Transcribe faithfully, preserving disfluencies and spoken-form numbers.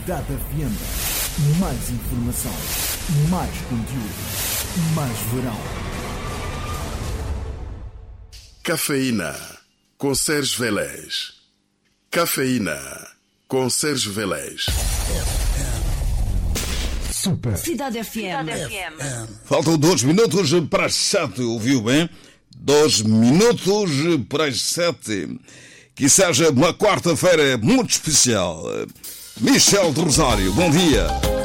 Cidade F M. Mais informação, mais conteúdo, mais verão. Cafeína com Sérgio Vélez. Cafeína com Sérgio Vélez. Super. Cidade F M. Faltam dois minutos para as sete, ouviu bem? Dois minutos para as sete. Que seja uma quarta-feira muito especial. Michel de Rosário, bom dia.